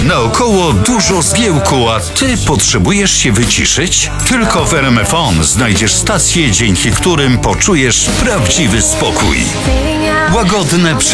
Naokoło dużo zgiełku, a ty potrzebujesz się wyciszyć? Tylko w RMFON znajdziesz stacje, dzięki którym poczujesz prawdziwy spokój. Łagodne